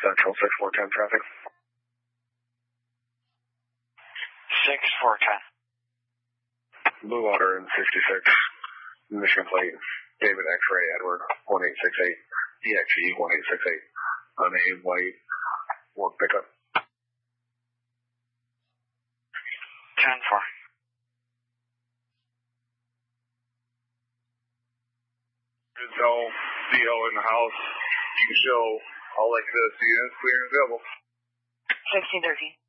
Central 6410 traffic. 6410. Blue Water in 66. Mission plate. David X-ray Edward 1868. DXE 1868. Unnamed white. Work pickup. 10-4. Intel, CO in the house. You can show all like this. Units clear and available. 1613.